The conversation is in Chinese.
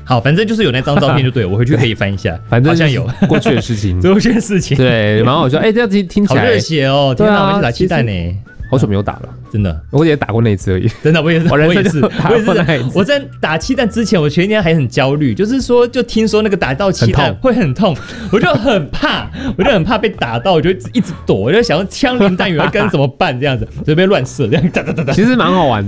好，反正就是有那张照片就对了，我回去可以翻一下， 反正好像有过去的事情， 过去的事情， 对，蛮好笑。这样听起来好热血哦！天哪，我们去打气弹呢， 好久没有打了， 真的， 我也打过那一次而已。 真的，我也是，我也是。我在打气弹之前，我前一天还很焦虑，就是说，就听说那个打到气弹会很痛，我就很怕，被打到，我就一直躲，我就想要枪林弹雨要跟怎么办这样子，随便乱射这样， 其实蛮好玩的。